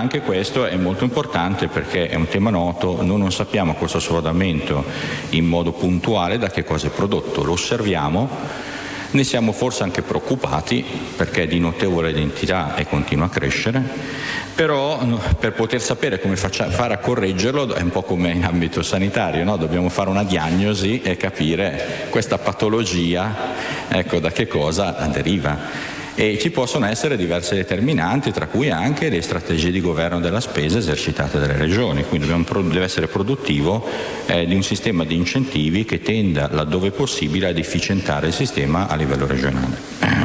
anche questo è molto importante perché è un tema noto, noi non sappiamo questo sfondamento in modo puntuale da che cosa è prodotto, lo osserviamo, ne siamo forse anche preoccupati perché è di notevole entità e continua a crescere, però per poter sapere come fare a correggerlo è un po' come in ambito sanitario, no? Dobbiamo fare una diagnosi e capire questa patologia, ecco, da che cosa deriva. E ci possono essere diverse determinanti, tra cui anche le strategie di governo della spesa esercitate dalle regioni, quindi deve essere produttivo di un sistema di incentivi che tenda, laddove possibile, ad efficientare il sistema a livello regionale.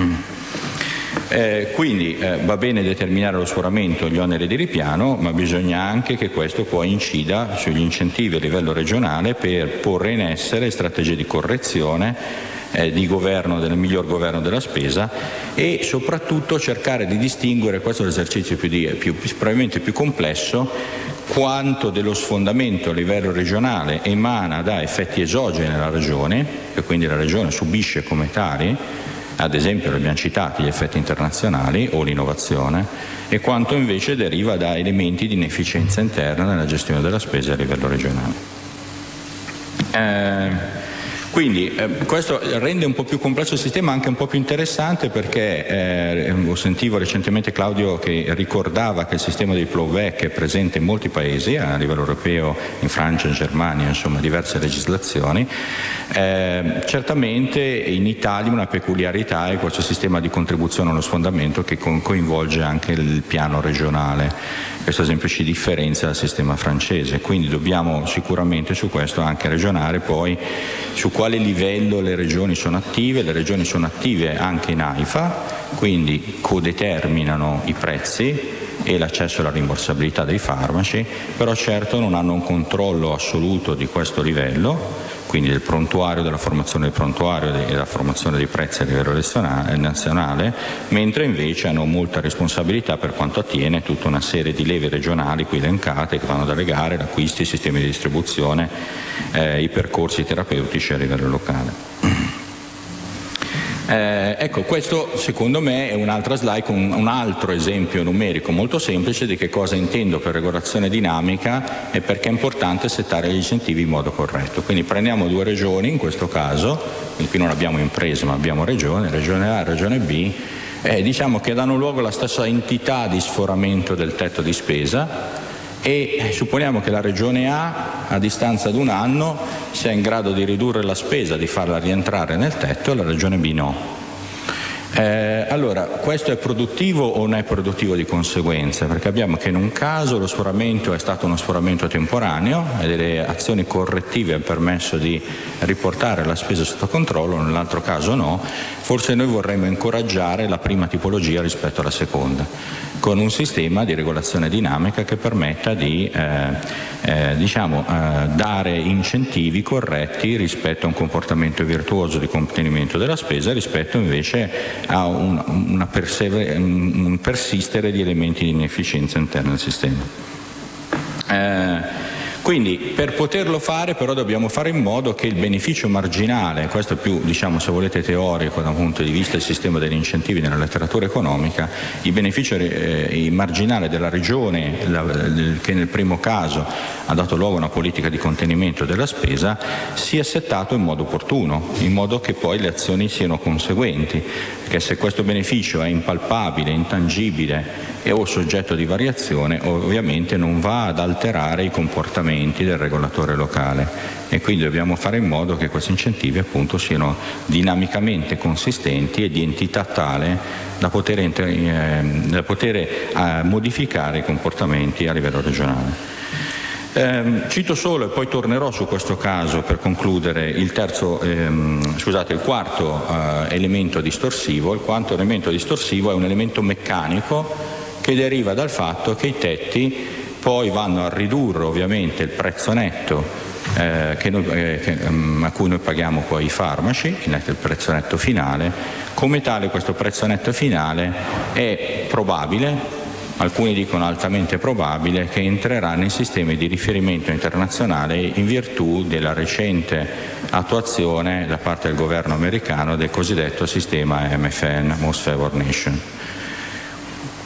Quindi va bene determinare lo sforamento e gli oneri di ripiano, ma bisogna anche che questo poi incida sugli incentivi a livello regionale per porre in essere strategie di correzione, di governo, del miglior governo della spesa, e soprattutto cercare di distinguere, questo è l'esercizio probabilmente più complesso, quanto dello sfondamento a livello regionale emana da effetti esogeni nella regione, e quindi la regione subisce come tali, ad esempio li abbiamo citati, gli effetti internazionali o l'innovazione, e quanto invece deriva da elementi di inefficienza interna nella gestione della spesa a livello regionale. Quindi questo rende un po' più complesso il sistema, anche un po' più interessante, perché sentivo recentemente Claudio che ricordava che il sistema di plowback è presente in molti paesi a livello europeo, in Francia, in Germania, insomma diverse legislazioni. Certamente in Italia una peculiarità è questo sistema di contribuzione allo sfondamento che coinvolge anche il piano regionale. Questo esempio ci differenzia dal sistema francese, quindi dobbiamo sicuramente su questo anche ragionare poi su quale livello le regioni sono attive. Le regioni sono attive anche in AIFA, quindi codeterminano i prezzi e l'accesso alla rimborsabilità dei farmaci, però certo non hanno un controllo assoluto di questo livello, quindi del prontuario, della formazione del prontuario e della formazione dei prezzi a livello nazionale, mentre invece hanno molta responsabilità per quanto attiene tutta una serie di leve regionali qui elencate, che vanno dalle gare, acquisti, sistemi di distribuzione, i percorsi terapeutici a livello locale. Ecco, questo secondo me è un'altra slide con un altro esempio numerico molto semplice di che cosa intendo per regolazione dinamica e perché è importante settare gli incentivi in modo corretto. Quindi prendiamo due regioni, in questo caso, qui non abbiamo imprese ma abbiamo regione A e regione B, diciamo che danno luogo alla stessa entità di sforamento del tetto di spesa, e supponiamo che la regione A distanza di un anno sia in grado di ridurre la spesa, di farla rientrare nel tetto, e la regione B no. Allora, questo è produttivo o non è produttivo di conseguenza? Perché abbiamo che in un caso lo sforamento è stato uno sforamento temporaneo e delle azioni correttive hanno permesso di riportare la spesa sotto controllo, nell'altro caso no. Forse noi vorremmo incoraggiare la prima tipologia rispetto alla seconda, con un sistema di regolazione dinamica che permetta di dare incentivi corretti rispetto a un comportamento virtuoso di contenimento della spesa, rispetto invece a un persistere di elementi di inefficienza interna del sistema. Quindi per poterlo fare però dobbiamo fare in modo che il beneficio marginale, questo è più se volete teorico da un punto di vista del sistema degli incentivi nella letteratura economica, il beneficio marginale della regione che nel primo caso ha dato luogo a una politica di contenimento della spesa sia settato in modo opportuno, in modo che poi le azioni siano conseguenti, perché se questo beneficio è impalpabile, intangibile o soggetto di variazione, ovviamente non va ad alterare i comportamenti del regolatore locale, e quindi dobbiamo fare in modo che questi incentivi appunto siano dinamicamente consistenti e di entità tale da poter modificare i comportamenti a livello regionale. Cito solo, e poi tornerò su questo caso per concludere, il quarto elemento distorsivo. Il quarto elemento distorsivo è un elemento meccanico che deriva dal fatto che i tetti poi vanno a ridurre ovviamente il prezzo netto a cui noi paghiamo poi i farmaci, il prezzo netto finale. Come tale questo prezzo netto finale è probabile, alcuni dicono altamente probabile, che entrerà nei sistemi di riferimento internazionale in virtù della recente attuazione da parte del governo americano del cosiddetto sistema MFN, Most Favored Nation.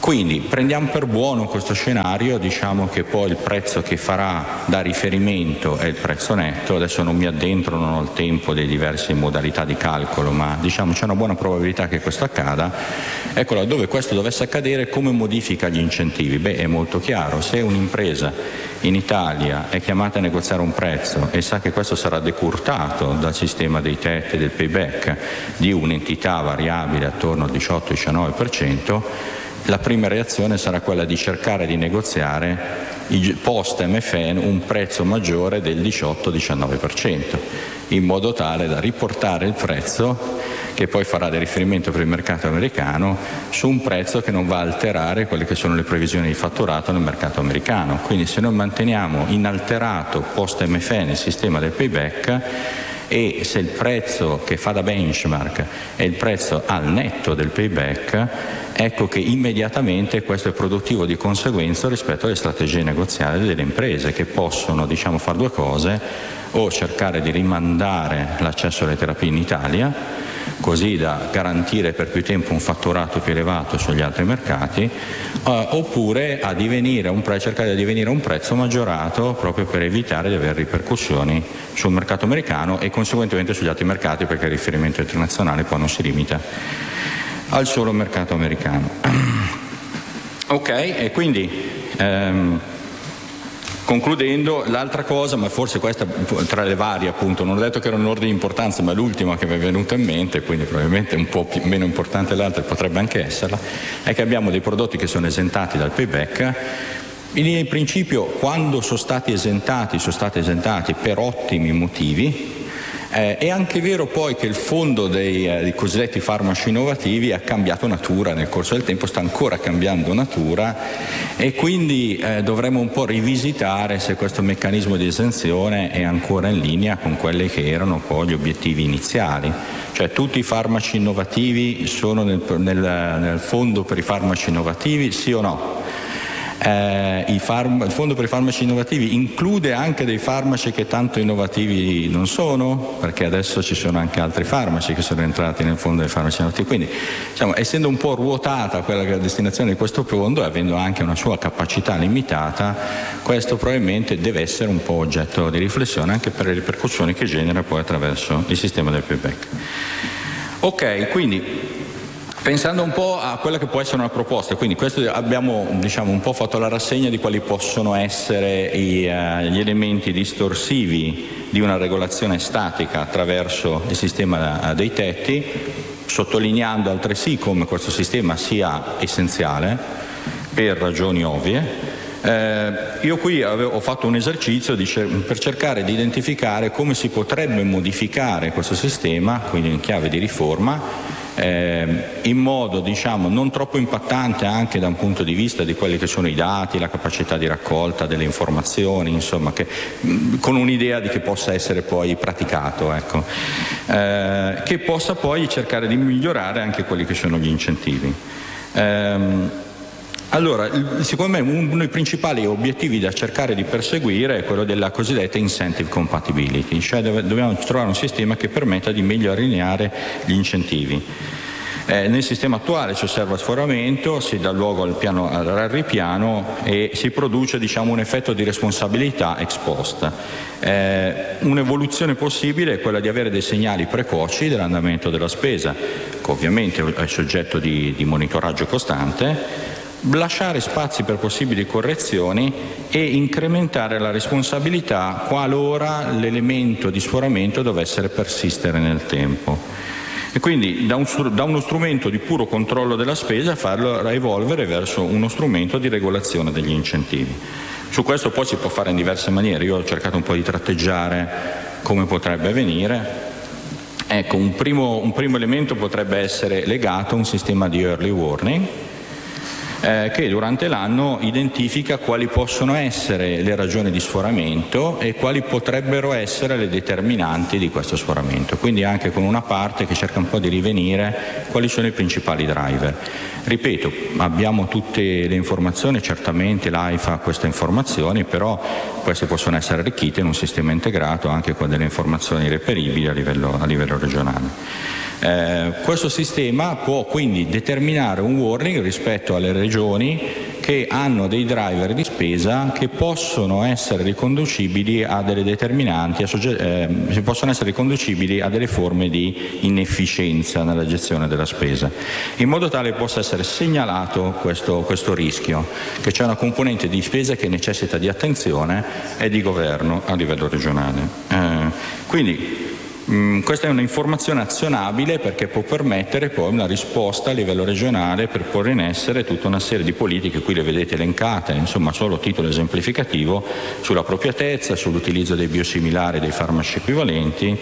Quindi prendiamo per buono questo scenario, diciamo che poi il prezzo che farà da riferimento è il prezzo netto. Adesso non mi addentro, non ho il tempo delle diverse modalità di calcolo, ma diciamo c'è una buona probabilità che questo accada. Ecco, laddove questo dovesse accadere, come modifica gli incentivi? Beh, è molto chiaro: se un'impresa in Italia è chiamata a negoziare un prezzo e sa che questo sarà decurtato dal sistema dei tetti e del payback di un'entità variabile attorno al 18-19%, la prima reazione sarà quella di cercare di negoziare post MFN un prezzo maggiore del 18-19%, in modo tale da riportare il prezzo, che poi farà di riferimento per il mercato americano, su un prezzo che non va a alterare quelle che sono le previsioni di fatturato nel mercato americano. Quindi se noi manteniamo inalterato post MFN il sistema del payback, e se il prezzo che fa da benchmark è il prezzo al netto del payback, ecco che immediatamente questo è produttivo di conseguenza rispetto alle strategie negoziali delle imprese, che possono, diciamo, fare due cose: o cercare di rimandare l'accesso alle terapie in Italia, così da garantire per più tempo un fatturato più elevato sugli altri mercati, oppure cercare di addivenire a un prezzo maggiorato, proprio per evitare di avere ripercussioni sul mercato americano e conseguentemente sugli altri mercati, perché il riferimento internazionale poi non si limita al solo mercato americano. Ok, e quindi concludendo, l'altra cosa, ma forse questa tra le varie, appunto, non ho detto che era un ordine di importanza, ma l'ultima che mi è venuta in mente, quindi probabilmente un po' meno importante dell'altra, potrebbe anche esserla, è che abbiamo dei prodotti che sono esentati dal payback. In principio, quando sono stati esentati per ottimi motivi. È anche vero poi che il fondo dei cosiddetti farmaci innovativi ha cambiato natura nel corso del tempo, sta ancora cambiando natura, e quindi dovremmo un po' rivisitare se questo meccanismo di esenzione è ancora in linea con quelli che erano poi gli obiettivi iniziali. Cioè, tutti i farmaci innovativi sono nel fondo per i farmaci innovativi, sì o no? Il fondo per i farmaci innovativi include anche dei farmaci che tanto innovativi non sono, perché adesso ci sono anche altri farmaci che sono entrati nel fondo dei farmaci innovativi. Quindi, diciamo, essendo un po' ruotata quella che è la destinazione di questo fondo e avendo anche una sua capacità limitata, questo probabilmente deve essere un po' oggetto di riflessione anche per le ripercussioni che genera poi attraverso il sistema del payback. Ok, quindi pensando un po' a quella che può essere una proposta, quindi questo abbiamo, diciamo, un po' fatto la rassegna di quali possono essere gli elementi distorsivi di una regolazione statica attraverso il sistema dei tetti, sottolineando altresì come questo sistema sia essenziale per ragioni ovvie. Io qui ho fatto un esercizio per cercare di identificare come si potrebbe modificare questo sistema, quindi in chiave di riforma, in modo, diciamo, non troppo impattante anche da un punto di vista di quelli che sono i dati, la capacità di raccolta delle informazioni, insomma, con un'idea di che possa essere poi praticato, ecco, che possa poi cercare di migliorare anche quelli che sono gli incentivi. Allora, secondo me uno dei principali obiettivi da cercare di perseguire è quello della cosiddetta incentive compatibility, cioè dobbiamo trovare un sistema che permetta di meglio allineare gli incentivi. Nel sistema attuale si osserva il sforamento, si dà luogo al ripiano e si produce, diciamo, un effetto di responsabilità ex post. Un'evoluzione possibile è quella di avere dei segnali precoci dell'andamento della spesa, che ovviamente è soggetto di monitoraggio costante, lasciare spazi per possibili correzioni e incrementare la responsabilità qualora l'elemento di sforamento dovesse persistere nel tempo. E quindi da uno strumento di puro controllo della spesa farlo evolvere verso uno strumento di regolazione degli incentivi. Su questo poi si può fare in diverse maniere. Io ho cercato un po' di tratteggiare come potrebbe avvenire. Ecco, un primo elemento potrebbe essere legato a un sistema di early warning, che durante l'anno identifica quali possono essere le ragioni di sforamento e quali potrebbero essere le determinanti di questo sforamento, quindi anche con una parte che cerca un po' di rivenire quali sono i principali driver. Ripeto, abbiamo tutte le informazioni, certamente l'AIFA ha queste informazioni, però queste possono essere arricchite in un sistema integrato anche con delle informazioni reperibili a livello regionale. Questo sistema può quindi determinare un warning rispetto alle regioni che hanno dei driver di spesa che possono essere riconducibili a delle determinanti, possono essere riconducibili a delle forme di inefficienza nella gestione della spesa, in modo tale che possa essere segnalato questo rischio, che c'è una componente di spesa che necessita di attenzione e di governo a livello regionale. Quindi questa è un'informazione azionabile, perché può permettere poi una risposta a livello regionale per porre in essere tutta una serie di politiche, qui le vedete elencate, insomma solo a titolo esemplificativo, sull'appropriatezza, sull'utilizzo dei biosimilari, dei farmaci equivalenti,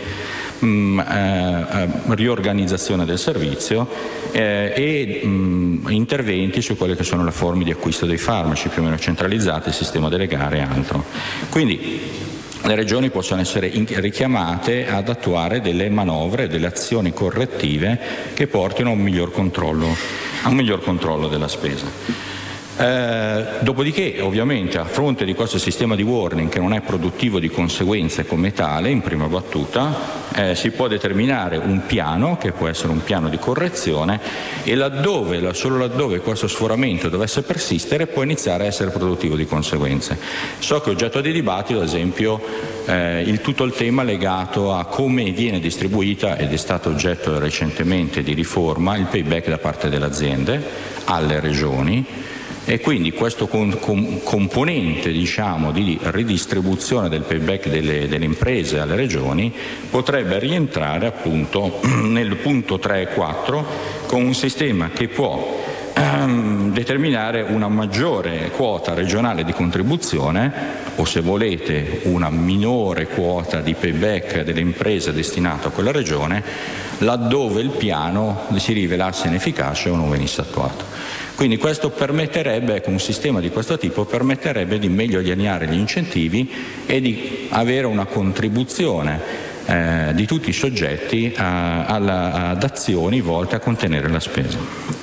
riorganizzazione del servizio e interventi su quelle che sono le forme di acquisto dei farmaci più o meno centralizzate, il sistema delle gare e altro. Quindi le regioni possono essere richiamate ad attuare delle manovre, delle azioni correttive che portino a un miglior controllo della spesa. Dopodiché, ovviamente, a fronte di questo sistema di warning che non è produttivo di conseguenze come tale, in prima battuta, si può determinare un piano, che può essere un piano di correzione, e solo laddove questo sforamento dovesse persistere può iniziare a essere produttivo di conseguenze. So che è oggetto di dibattito, ad esempio, tutto il tema legato a come viene distribuita, ed è stato oggetto recentemente di riforma, il payback da parte delle aziende alle regioni. E quindi questo componente, diciamo, di ridistribuzione del payback delle imprese alle regioni potrebbe rientrare appunto nel punto 3 e 4 con un sistema che può determinare una maggiore quota regionale di contribuzione, o se volete una minore quota di payback delle imprese destinato a quella regione, laddove il piano si rivelasse inefficace o non venisse attuato. Quindi questo permetterebbe, con un sistema di questo tipo, permetterebbe di meglio allineare gli incentivi e di avere una contribuzione di tutti i soggetti ad azioni volte a contenere la spesa.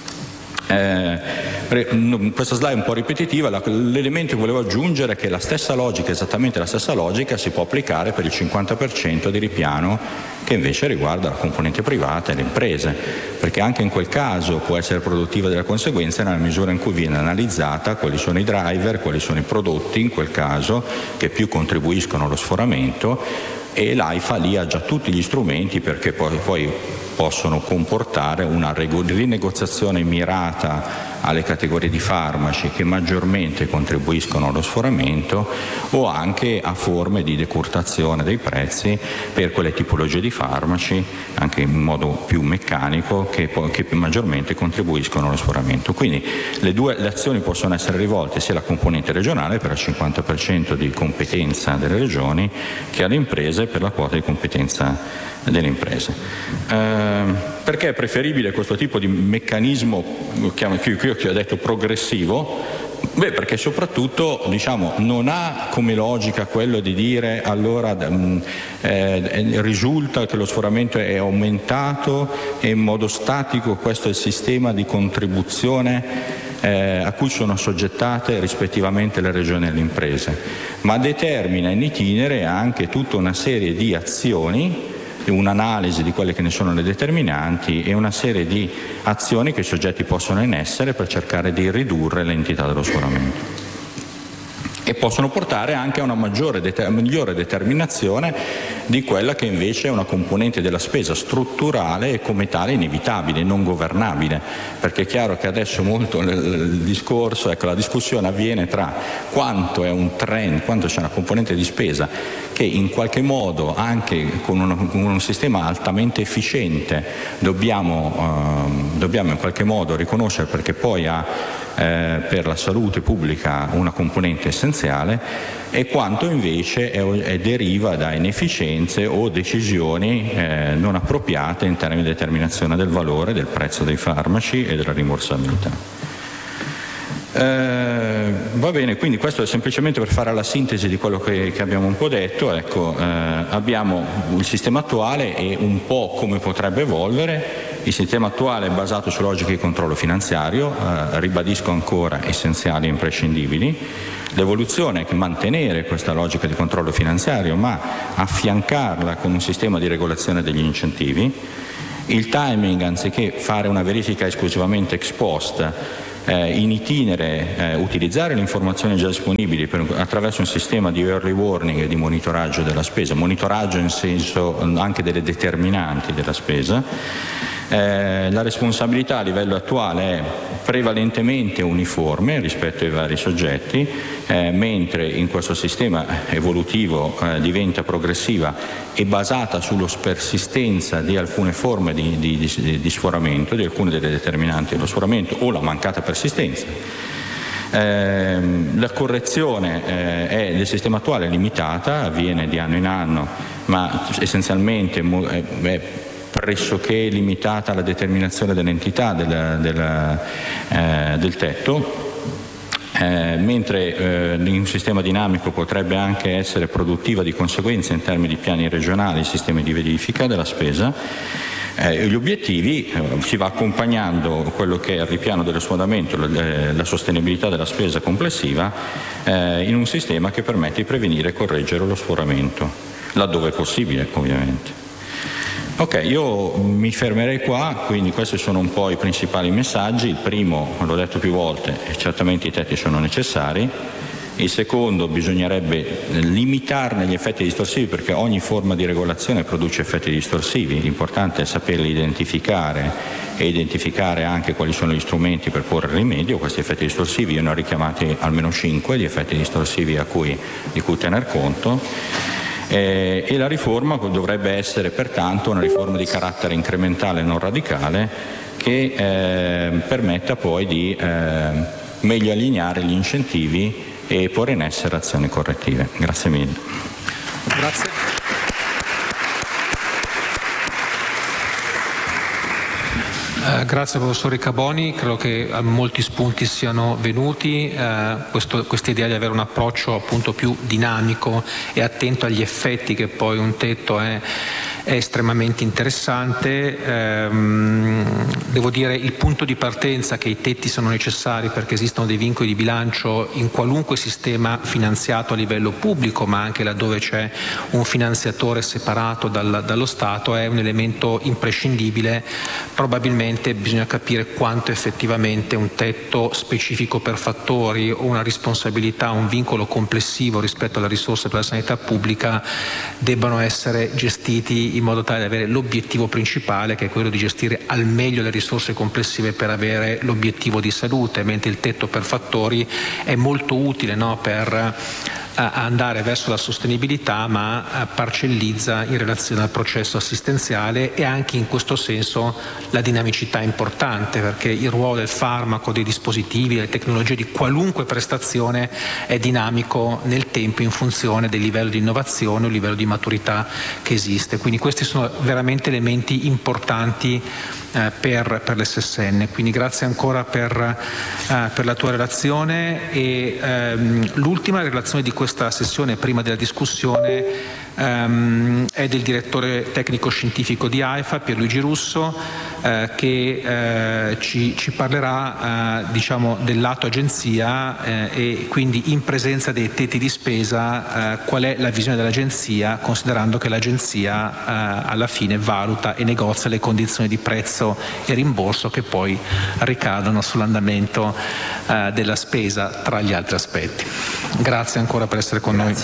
Questa slide è un po' ripetitiva, l'elemento che volevo aggiungere è che esattamente la stessa logica si può applicare per il 50% di ripiano che invece riguarda la componente privata e le imprese, perché anche in quel caso può essere produttiva delle conseguenze nella misura in cui viene analizzata quali sono i driver, quali sono i prodotti in quel caso che più contribuiscono allo sforamento, e l'AIFA lì ha già tutti gli strumenti perché poi possono comportare una rinegoziazione mirata alle categorie di farmaci che maggiormente contribuiscono allo sforamento, o anche a forme di decurtazione dei prezzi per quelle tipologie di farmaci, anche in modo più meccanico, che maggiormente contribuiscono allo sforamento. Quindi le azioni possono essere rivolte sia alla componente regionale per il 50% di competenza delle regioni, che alle imprese per la quota di competenza delle imprese. Perché è preferibile questo tipo di meccanismo, qui ho detto progressivo? Perché soprattutto, diciamo, non ha come logica quello di dire allora risulta che lo sforamento è aumentato e in modo statico questo è il sistema di contribuzione a cui sono assoggettate rispettivamente le regioni e le imprese, ma determina in itinere anche tutta una serie di azioni, un'analisi di quelle che ne sono le determinanti e una serie di azioni che i soggetti possono in essere per cercare di ridurre l'entità dello sforamento, e possono portare anche a una migliore determinazione di quella che invece è una componente della spesa strutturale e come tale inevitabile, non governabile, perché è chiaro che adesso molto il discorso, la discussione avviene tra quanto è un trend, quanto c'è una componente di spesa che in qualche modo anche con un sistema altamente efficiente dobbiamo in qualche modo riconoscere, perché poi ha per la salute pubblica una componente essenziale, e quanto invece deriva da inefficienze o decisioni non appropriate in termini di determinazione del valore, del prezzo dei farmaci e della rimborsabilità. Va bene, quindi questo è semplicemente per fare la sintesi di quello che abbiamo un po' detto. Abbiamo il sistema attuale e un po' come potrebbe evolvere. Il sistema attuale è basato su logiche di controllo finanziario, ribadisco ancora, essenziali e imprescindibili. L'evoluzione è che mantenere questa logica di controllo finanziario, ma affiancarla con un sistema di regolazione degli incentivi. Il timing, anziché fare una verifica esclusivamente ex post, in itinere utilizzare le informazioni già disponibili attraverso un sistema di early warning e di monitoraggio della spesa, monitoraggio in senso anche delle determinanti della spesa. La responsabilità a livello attuale è prevalentemente uniforme rispetto ai vari soggetti, mentre in questo sistema evolutivo diventa progressiva e basata sulla persistenza di alcune forme di sforamento, di alcune delle determinanti dello sforamento o la mancata persistenza. La correzione del sistema attuale è limitata, avviene di anno in anno, ma essenzialmente è pressoché limitata alla determinazione dell'entità del tetto, mentre in un sistema dinamico potrebbe anche essere produttiva di conseguenza in termini di piani regionali, sistemi di verifica della spesa. Gli obiettivi si va accompagnando quello che è il ripiano dello sfondamento, la sostenibilità della spesa complessiva in un sistema che permette di prevenire e correggere lo sforamento, laddove è possibile ovviamente. Ok, io mi fermerei qua, quindi questi sono un po' i principali messaggi. Il primo, l'ho detto più volte, certamente i tetti sono necessari. Il secondo, bisognerebbe limitarne gli effetti distorsivi, perché ogni forma di regolazione produce effetti distorsivi. L'importante è saperli identificare e identificare anche quali sono gli strumenti per porre rimedio a questi effetti distorsivi. Io ne ho richiamati almeno 5 di effetti distorsivi di cui tener conto. E la riforma dovrebbe essere pertanto una riforma di carattere incrementale, non radicale, che permetta poi di meglio allineare gli incentivi e porre in essere azioni correttive. Grazie mille. Grazie. Grazie professor Riccaboni, credo che molti spunti siano venuti, questa idea di avere un approccio appunto più dinamico e attento agli effetti che poi un tetto è estremamente interessante. Devo dire, il punto di partenza che i tetti sono necessari perché esistono dei vincoli di bilancio in qualunque sistema finanziato a livello pubblico, ma anche laddove c'è un finanziatore separato dallo Stato, è un elemento imprescindibile. Probabilmente bisogna capire quanto effettivamente un tetto specifico per fattori o una responsabilità, un vincolo complessivo rispetto alle risorse per la sanità pubblica debbano essere gestiti in modo tale da avere l'obiettivo principale, che è quello di gestire al meglio le risorse complessive per avere l'obiettivo di salute, mentre il tetto per fattori è molto utile, no, per andare verso la sostenibilità, ma parcellizza in relazione al processo assistenziale, e anche in questo senso la dinamicità è importante, perché il ruolo del farmaco, dei dispositivi, delle tecnologie, di qualunque prestazione è dinamico nel tempo in funzione del livello di innovazione o livello di maturità che esiste. Quindi questi sono veramente elementi importanti per l'SSN. Quindi grazie ancora per la tua relazione. E l'ultima relazione di questa sessione, prima della discussione, è del direttore tecnico scientifico di AIFA, Pierluigi Russo, che ci parlerà diciamo del lato agenzia e quindi in presenza dei tetti di spesa qual è la visione dell'agenzia, considerando che l'agenzia alla fine valuta e negozia le condizioni di prezzo e rimborso che poi ricadono sull'andamento della spesa, tra gli altri aspetti. Grazie ancora per essere con noi.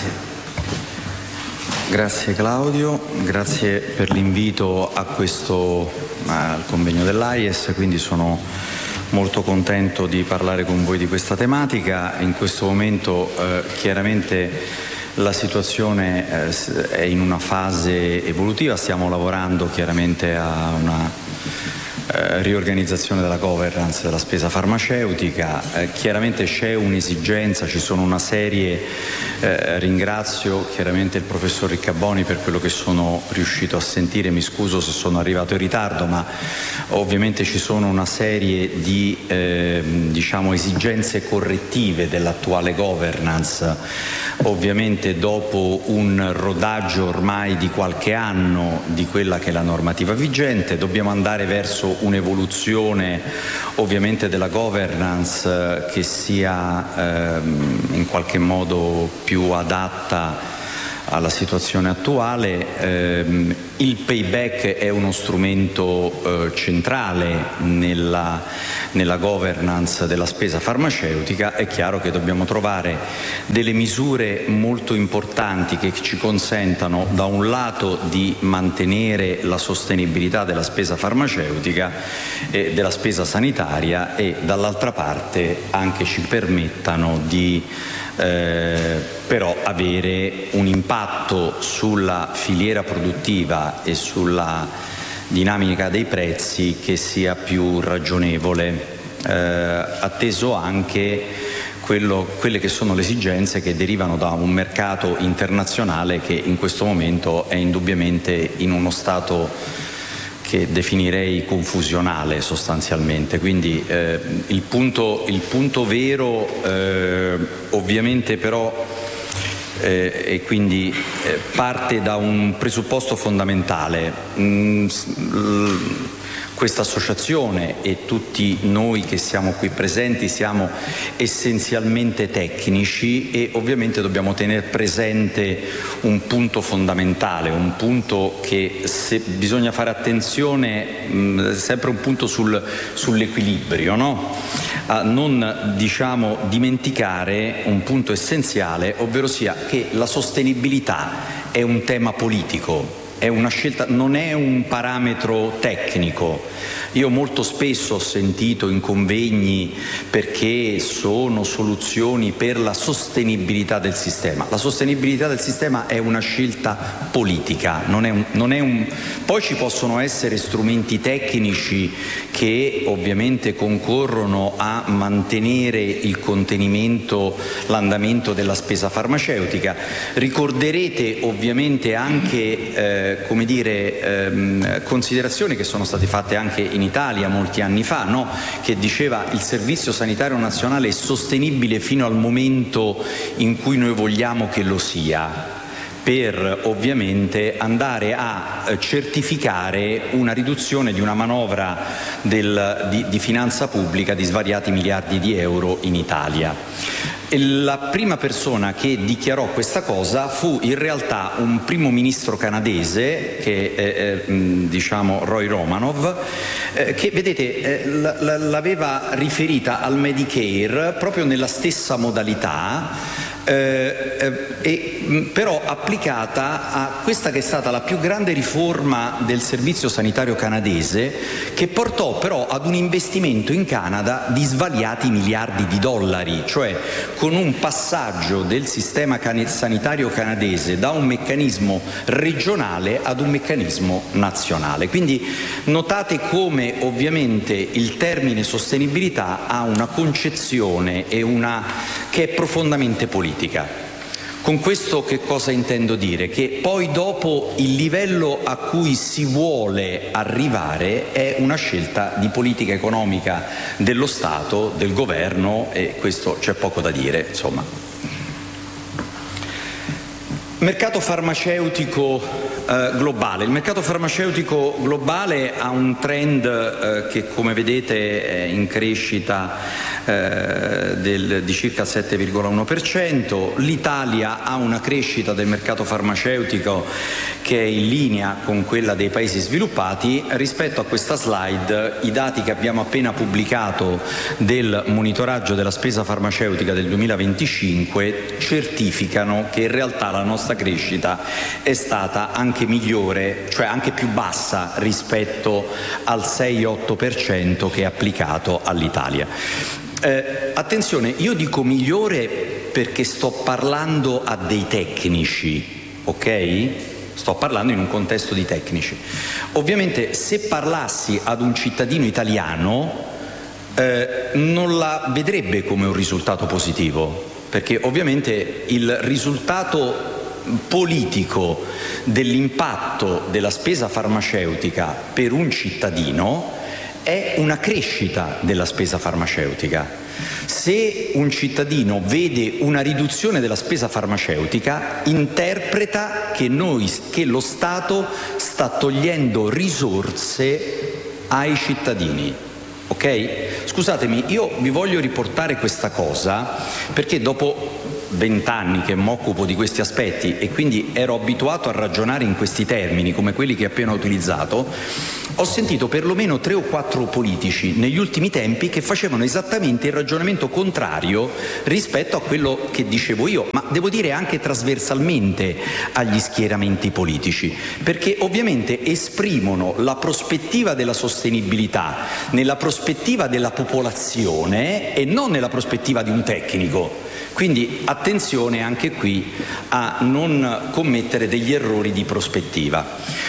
Grazie Claudio, grazie per l'invito al convegno dell'AIES, quindi sono molto contento di parlare con voi di questa tematica. In questo momento chiaramente la situazione è in una fase evolutiva, stiamo lavorando chiaramente a una riorganizzazione della governance della spesa farmaceutica. Chiaramente c'è un'esigenza, ci sono una serie, ringrazio chiaramente il professor Riccaboni per quello che sono riuscito a sentire, mi scuso se sono arrivato in ritardo, ma ovviamente ci sono una serie di diciamo esigenze correttive dell'attuale governance. Ovviamente dopo un rodaggio ormai di qualche anno di quella che è la normativa vigente, dobbiamo andare verso un'evoluzione ovviamente della governance che sia in qualche modo più adatta alla situazione attuale. Il payback è uno strumento centrale nella governance della spesa farmaceutica. È chiaro che dobbiamo trovare delle misure molto importanti che ci consentano da un lato di mantenere la sostenibilità della spesa farmaceutica e della spesa sanitaria e dall'altra parte anche ci permettano di però avere un impatto sulla filiera produttiva e sulla dinamica dei prezzi che sia più ragionevole, atteso anche quelle che sono le esigenze che derivano da un mercato internazionale che in questo momento è indubbiamente in uno stato che definirei confusionale sostanzialmente. Quindi il punto vero ovviamente però e quindi parte da un presupposto fondamentale. Questa associazione e tutti noi che siamo qui presenti siamo essenzialmente tecnici e ovviamente dobbiamo tenere presente un punto fondamentale, un punto che se bisogna fare attenzione, sempre un punto sull'equilibrio, no? A non dimenticare un punto essenziale, ovvero sia che la sostenibilità è un tema politico. È una scelta, non è un parametro tecnico. Io molto spesso ho sentito in convegni perché sono soluzioni per la sostenibilità del sistema. La sostenibilità del sistema è una scelta politica, non è un... Poi ci possono essere strumenti tecnici che ovviamente concorrono a mantenere il contenimento, l'andamento della spesa farmaceutica. Ricorderete ovviamente anche considerazioni che sono state fatte anche in Italia molti anni fa, no? Che diceva il Servizio Sanitario Nazionale è sostenibile fino al momento in cui noi vogliamo che lo sia, per ovviamente andare a certificare una riduzione di una manovra di finanza pubblica di svariati miliardi di euro in Italia. La prima persona che dichiarò questa cosa fu in realtà un primo ministro canadese, che è Roy Romanov, che vedete l'aveva riferita al Medicare proprio nella stessa modalità, però applicata a questa che è stata la più grande riforma del servizio sanitario canadese, che portò però ad un investimento in Canada di svariati miliardi di dollari, cioè con un passaggio del sistema sanitario canadese da un meccanismo regionale ad un meccanismo nazionale. Quindi notate come ovviamente il termine sostenibilità ha una concezione che è profondamente politica. Con questo che cosa intendo dire? Che poi dopo il livello a cui si vuole arrivare è una scelta di politica economica dello Stato, del governo, e questo c'è poco da dire, insomma. Mercato farmaceutico globale. Il mercato farmaceutico globale ha un trend che, come vedete, è in crescita di circa il 7,1%. L'Italia ha una crescita del mercato farmaceutico che è in linea con quella dei paesi sviluppati. Rispetto a questa slide, i dati che abbiamo appena pubblicato del monitoraggio della spesa farmaceutica del 2025 certificano che in realtà la nostra crescita è stata anche migliore, cioè anche più bassa rispetto al 6-8% che è applicato all'Italia. Attenzione, io dico migliore perché sto parlando a dei tecnici, ok? Sto parlando in un contesto di tecnici. Ovviamente se parlassi ad un cittadino italiano non la vedrebbe come un risultato positivo, perché ovviamente il risultato politico dell'impatto della spesa farmaceutica per un cittadino è una crescita della spesa farmaceutica. Se un cittadino vede una riduzione della spesa farmaceutica, interpreta che lo Stato sta togliendo risorse ai cittadini. Ok? Scusatemi, io vi voglio riportare questa cosa perché dopo 20 anni che mi occupo di questi aspetti e quindi ero abituato a ragionare in questi termini come quelli che ho appena utilizzato, ho sentito perlomeno 3 o 4 politici negli ultimi tempi che facevano esattamente il ragionamento contrario rispetto a quello che dicevo io, ma devo dire anche trasversalmente agli schieramenti politici, perché ovviamente esprimono la prospettiva della sostenibilità nella prospettiva della popolazione e non nella prospettiva di un tecnico. Quindi attenzione anche qui a non commettere degli errori di prospettiva.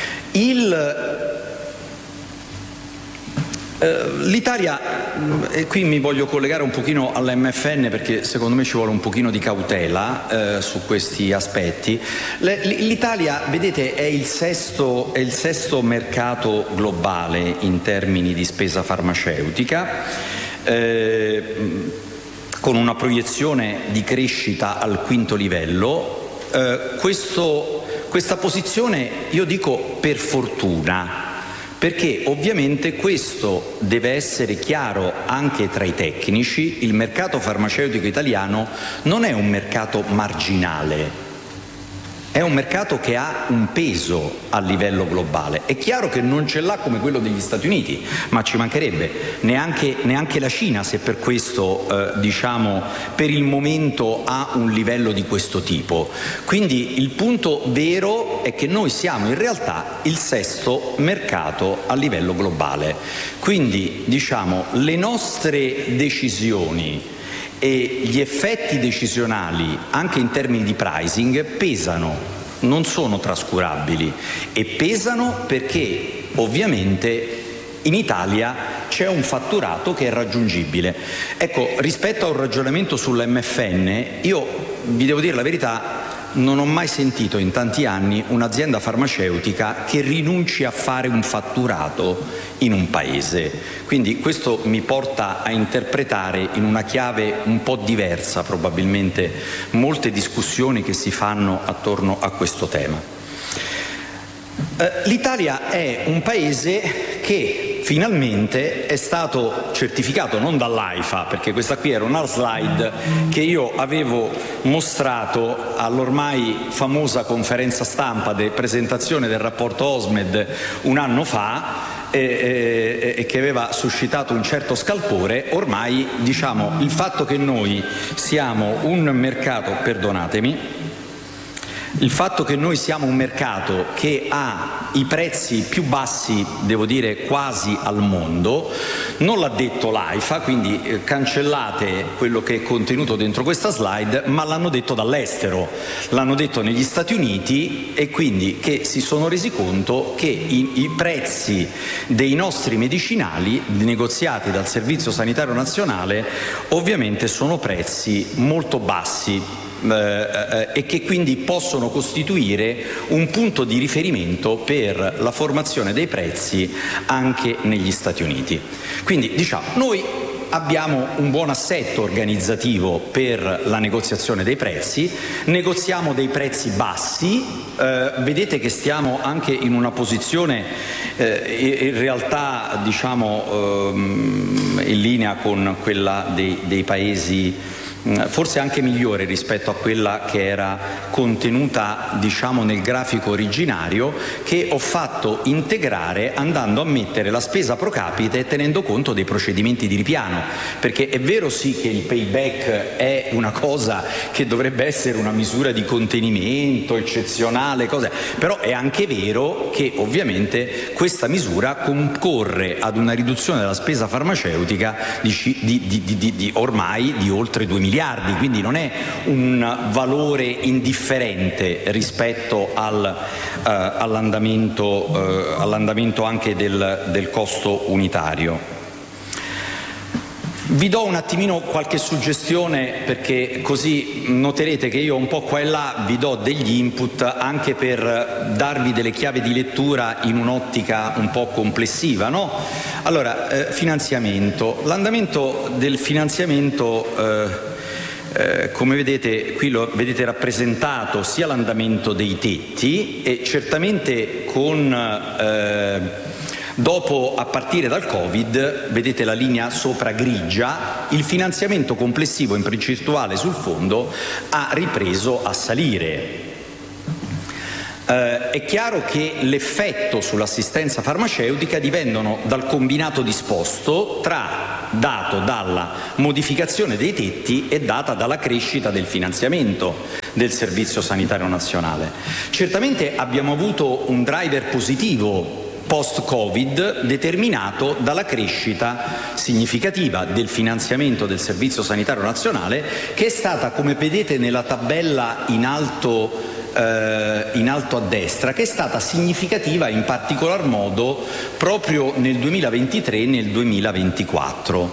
L'Italia, e qui mi voglio collegare un pochino all'MFN perché secondo me ci vuole un pochino di cautela su questi aspetti. L'Italia, vedete, è il sesto mercato globale in termini di spesa farmaceutica, con una proiezione di crescita al 5° livello. Questa posizione, io dico per fortuna, perché ovviamente questo deve essere chiaro anche tra i tecnici: il mercato farmaceutico italiano non è un mercato marginale, è un mercato che ha un peso a livello globale. È chiaro che non ce l'ha come quello degli Stati Uniti, ma ci mancherebbe, neanche la Cina, se per questo per il momento ha un livello di questo tipo. Quindi il punto vero è che noi siamo in realtà il 6° mercato a livello globale. Quindi le nostre decisioni e gli effetti decisionali anche in termini di pricing pesano, non sono trascurabili, e pesano perché ovviamente in Italia c'è un fatturato che è raggiungibile. Ecco, rispetto a un ragionamento sull'MFN, io vi devo dire la verità, non ho mai sentito in tanti anni un'azienda farmaceutica che rinunci a fare un fatturato in un paese. Quindi questo mi porta a interpretare in una chiave un po' diversa probabilmente molte discussioni che si fanno attorno a questo tema. L'Italia è un paese che finalmente è stato certificato non dall'AIFA, perché questa qui era una slide che io avevo mostrato all'ormai famosa conferenza stampa di presentazione del rapporto OSMED un anno fa, e che aveva suscitato un certo scalpore. Ormai il fatto che noi siamo un mercato, il fatto che noi siamo un mercato che ha i prezzi più bassi, devo dire quasi al mondo, non l'ha detto l'AIFA, quindi cancellate quello che è contenuto dentro questa slide, ma l'hanno detto dall'estero, l'hanno detto negli Stati Uniti, e quindi che si sono resi conto che i prezzi dei nostri medicinali negoziati dal Servizio Sanitario Nazionale ovviamente sono prezzi molto bassi, e che quindi possono costituire un punto di riferimento per la formazione dei prezzi anche negli Stati Uniti. Quindi noi abbiamo un buon assetto organizzativo per la negoziazione dei prezzi, negoziamo dei prezzi bassi, vedete che stiamo anche in una posizione in realtà in linea con quella dei paesi forse anche migliore rispetto a quella che era contenuta nel grafico originario, che ho fatto integrare andando a mettere la spesa pro capite tenendo conto dei procedimenti di ripiano, perché è vero sì che il payback è una cosa che dovrebbe essere una misura di contenimento eccezionale, però è anche vero che ovviamente questa misura concorre ad una riduzione della spesa farmaceutica di ormai di oltre 2 miliardi, quindi non è un valore indifferente rispetto all'andamento anche del costo unitario. Vi do un attimino qualche suggestione, perché così noterete che io un po' qua e là vi do degli input anche per darvi delle chiavi di lettura in un'ottica un po' complessiva, no? Allora, finanziamento. L'andamento del finanziamento, come vedete qui lo vedete rappresentato sia l'andamento dei tetti, e certamente con Dopo, a partire dal Covid, vedete la linea sopra grigia, il finanziamento complessivo in percentuale sul fondo ha ripreso a salire. È chiaro che l'effetto sull'assistenza farmaceutica dipendono dal combinato disposto dato dalla modificazione dei tetti e data dalla crescita del finanziamento del Servizio Sanitario Nazionale. Certamente abbiamo avuto un driver positivo post-Covid determinato dalla crescita significativa del finanziamento del Servizio Sanitario Nazionale, che è stata, come vedete nella tabella in alto a destra, che è stata significativa in particolar modo proprio nel 2023 e nel 2024,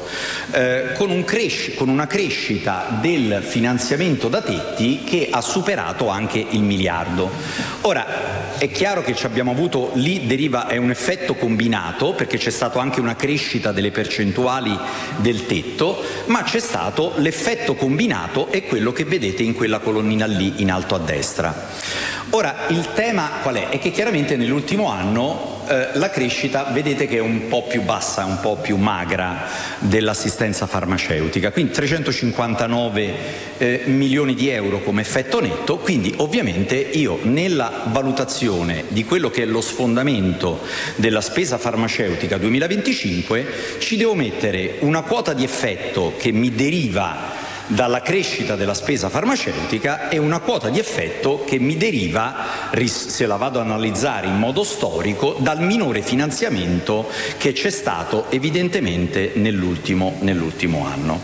con una crescita del finanziamento da tetti che ha superato anche il miliardo. Ora, è chiaro che ci abbiamo avuto, è un effetto combinato, perché c'è stato anche una crescita delle percentuali del tetto, ma c'è stato l'effetto combinato, è quello che vedete in quella colonnina lì in alto a destra. Ora, il tema qual è? È che chiaramente nell'ultimo anno la crescita vedete che è un po' più bassa, un po' più magra dell'assistenza farmaceutica, quindi 359 milioni di euro come effetto netto, quindi ovviamente io nella valutazione di quello che è lo sfondamento della spesa farmaceutica 2025 ci devo mettere una quota di effetto che mi deriva dalla crescita della spesa farmaceutica e una quota di effetto che mi deriva, se la vado ad analizzare in modo storico, dal minore finanziamento che c'è stato evidentemente nell'ultimo anno.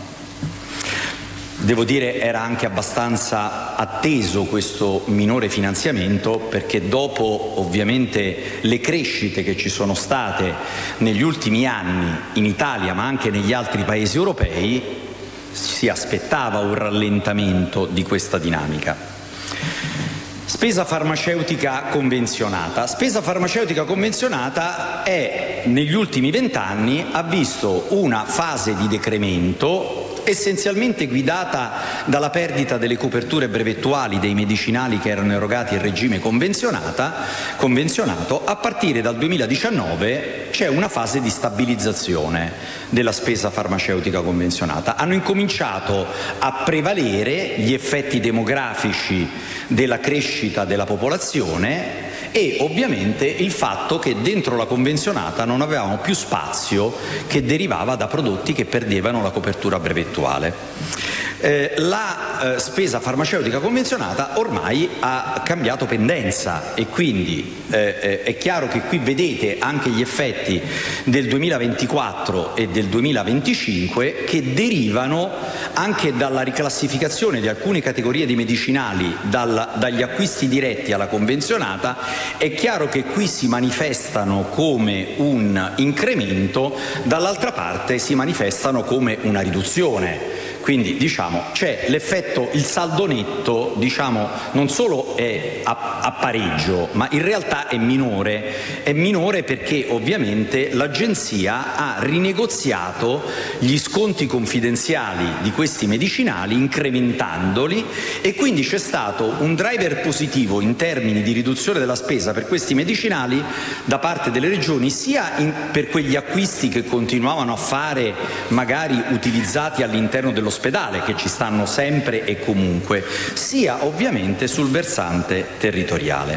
Devo dire era anche abbastanza atteso questo minore finanziamento, perché dopo ovviamente le crescite che ci sono state negli ultimi anni in Italia ma anche negli altri paesi europei si aspettava un rallentamento di questa dinamica. Spesa farmaceutica convenzionata. Spesa farmaceutica convenzionata negli ultimi 20 anni ha visto una fase di decremento essenzialmente guidata dalla perdita delle coperture brevettuali dei medicinali che erano erogati in regime convenzionato. A partire dal 2019 c'è una fase di stabilizzazione della spesa farmaceutica convenzionata. Hanno incominciato a prevalere gli effetti demografici della crescita della popolazione e ovviamente il fatto che dentro la convenzionata non avevamo più spazio che derivava da prodotti che perdevano la copertura brevettuale. La spesa farmaceutica convenzionata ormai ha cambiato pendenza e quindi è chiaro che qui vedete anche gli effetti del 2024 e del 2025 che derivano anche dalla riclassificazione di alcune categorie di medicinali dagli acquisti diretti alla convenzionata. È chiaro che qui si manifestano come un incremento, dall'altra parte si manifestano come una riduzione. Quindi c'è l'effetto, il saldo netto non solo è a pareggio, ma in realtà è minore perché ovviamente l'agenzia ha rinegoziato gli sconti confidenziali di questi medicinali incrementandoli e quindi c'è stato un driver positivo in termini di riduzione della spesa per questi medicinali da parte delle regioni, sia per quegli acquisti che continuavano a fare magari utilizzati all'interno dell'ospedale, che ci stanno sempre e comunque, sia ovviamente sul versante territoriale.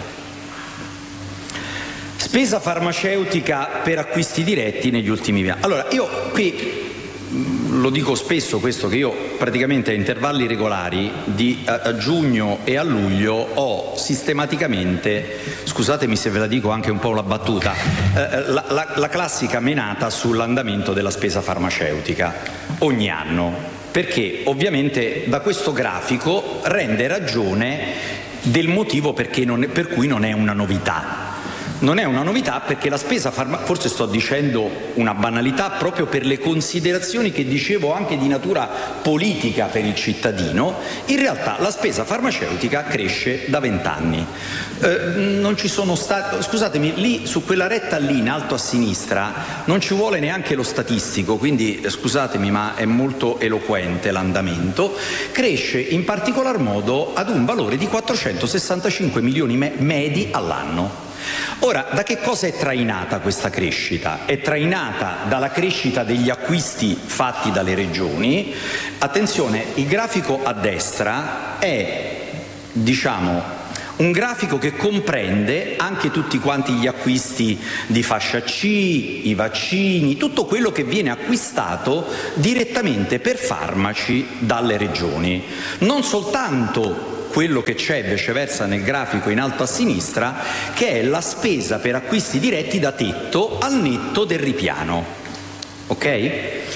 Spesa farmaceutica per acquisti diretti negli ultimi anni. Allora, io qui lo dico spesso questo, che io praticamente a intervalli regolari a giugno e a luglio ho sistematicamente, scusatemi se ve la dico anche un po' la battuta, la classica menata sull'andamento della spesa farmaceutica ogni anno, perché ovviamente da questo grafico rende ragione del motivo per cui non è una novità. Non è una novità perché la spesa forse sto dicendo una banalità proprio per le considerazioni che dicevo anche di natura politica per il cittadino, in realtà la spesa farmaceutica cresce da 20 anni. Non ci sono stati, scusatemi, lì su quella retta lì in alto a sinistra non ci vuole neanche lo statistico, quindi scusatemi ma è molto eloquente l'andamento, cresce in particolar modo ad un valore di 465 milioni medi all'anno. Ora, da che cosa è trainata questa crescita? È trainata dalla crescita degli acquisti fatti dalle regioni. Attenzione, il grafico a destra è, un grafico che comprende anche tutti quanti gli acquisti di fascia C, i vaccini, tutto quello che viene acquistato direttamente per farmaci dalle regioni. Non soltanto quello che c'è viceversa nel grafico in alto a sinistra, che è la spesa per acquisti diretti da tetto al netto del ripiano. Ok?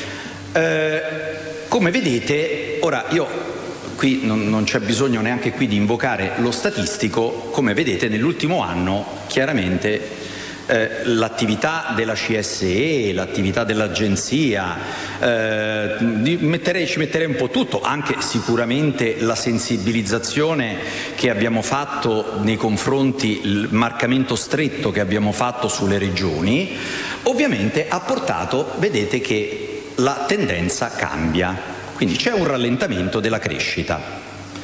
Come vedete, ora qui non c'è bisogno neanche qui di invocare lo statistico, come vedete nell'ultimo anno chiaramente l'attività della CSE, l'attività dell'agenzia, ci metterei un po' tutto, anche sicuramente la sensibilizzazione che abbiamo fatto nei confronti, il marcamento stretto che abbiamo fatto sulle regioni, ovviamente ha portato, vedete che la tendenza cambia, quindi c'è un rallentamento della crescita.